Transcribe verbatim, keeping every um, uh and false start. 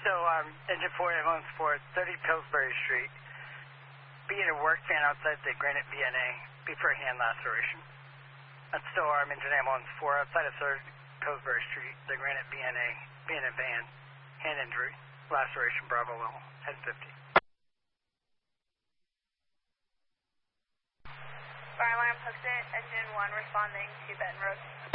still um, engine four, ambulance four, thirty Pillsbury Street. Being a work van outside the Granite B N A, be for a hand laceration. That's still arm engine ambulance four outside of third Pillsbury Street, the Granite B N A, being a van, hand injury, laceration, Bravo level, ten fifty. Fire alarm posted, engine one responding to Benton Road.